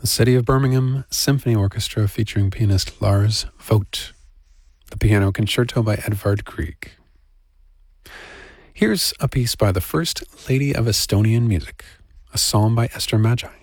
The City of Birmingham Symphony Orchestra featuring pianist Lars Vogt. The Piano Concerto by Edvard Grieg. Here's a piece by the First Lady of Estonian Music, a psalm by Esther Magi.